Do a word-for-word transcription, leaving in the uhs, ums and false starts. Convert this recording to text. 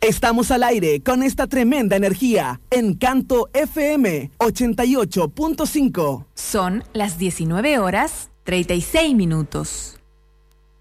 Estamos al aire con esta tremenda energía. Encanto F M ochenta y ocho punto cinco. Son las diecinueve horas treinta y seis minutos.